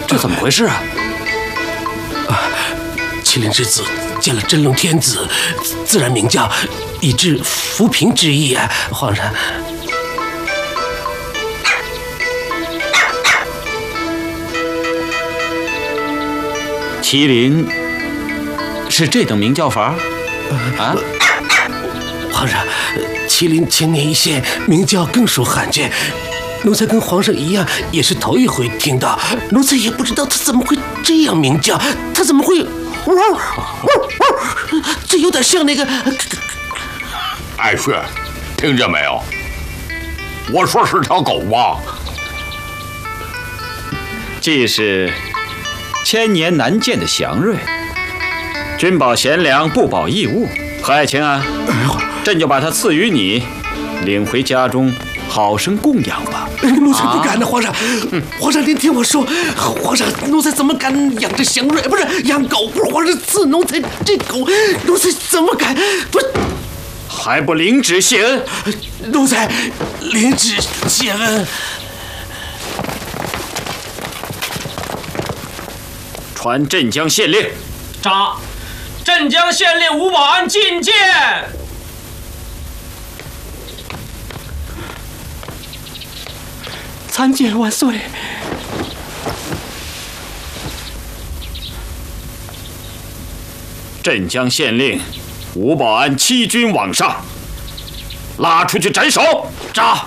这怎么回事啊？ 麒麟之子见了真龙天子，自然鸣叫，以致扶贫之意啊，皇上。 麒麟是这等鸣叫法？啊？ 皇上，麒麟千年一现，鸣叫更属罕见。奴才跟皇上一样，也是头一回听到。奴才也不知道他怎么会这样鸣叫，他怎么会？这有点像那个。 爱婿，听见没有？我说是条狗吧？ 既是千年难见的祥瑞，君保贤良，不保异物。何爱卿啊，朕就把它赐予你，领回家中，好生供养吧。 奴才不敢呢，皇上。皇上，您听我说，皇上，奴才怎么敢养这祥瑞？不是养狗，不是皇上赐奴才这狗，奴才怎么敢？不， 还不领旨谢恩？ 奴才领旨谢恩。 传镇江县令。 札，镇江县令吴保安觐见。 参见万岁。 镇江县令吴保安欺君罔上，拉出去斩首。 札。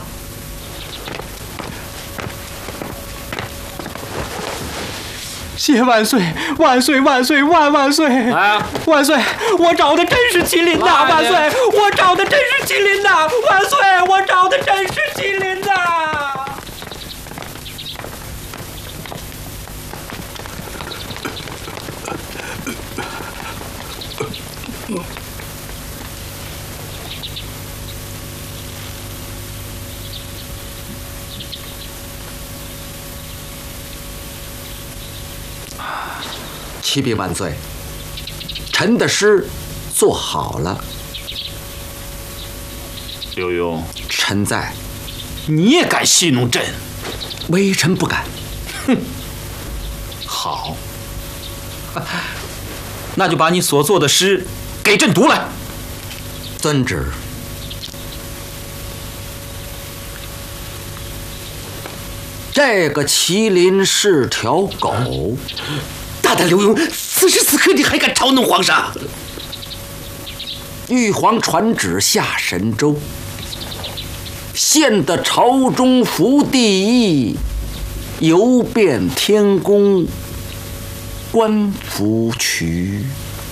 谢万岁，万岁，万岁，万岁！ 啊！ 万岁，我找的真是麒麟呐！万岁，我找的真是麒麟呐！万岁，我找的真是麒麟呐！ 启禀万岁，臣的诗做好了。 刘墉， 臣在。 你也敢戏弄朕？ 微臣不敢。 哼，好，那就把你所作的诗给朕读来。 遵旨。这个麒麟是条狗。 大胆刘墉，此时此刻你还敢嘲弄皇上？ 玉皇传旨下神州，现得朝中伏地议，游遍天宫，观伏渠。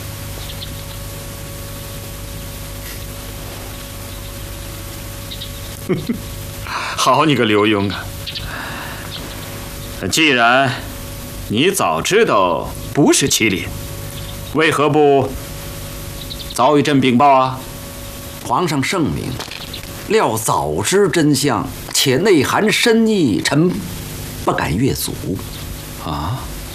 好你个刘墉啊！既然你早知道不是麒麟，为何不早与朕禀报啊？ 皇上圣明，料早知真相，且内含深意，臣不敢越阻。 啊？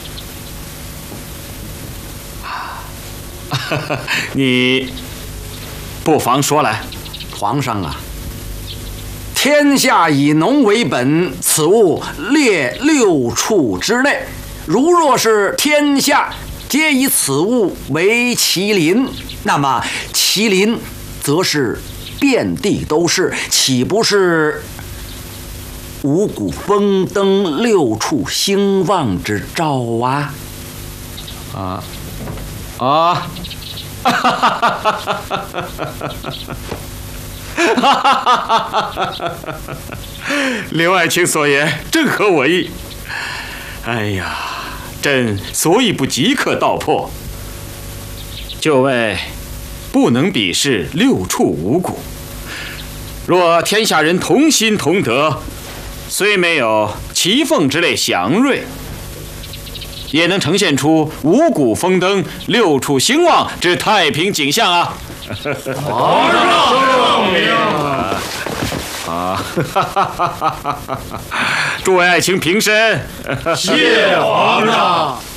你不妨说来。 皇上啊，天下以农为本，此物列6畜之内。如若是天下皆以此物为麒麟，那么麒麟则是遍地都是，岂不是五谷丰登、6畜兴旺之兆啊？ 刘爱卿所言正合我意。哎呀，朕所以不即刻道破，就为不能比视6畜五谷。若天下人同心同德，虽没有奇凤之类祥瑞，也能呈现出五谷丰登、6畜兴旺之太平景象啊！ 皇上圣明。 诸位爱卿平身。 谢皇上。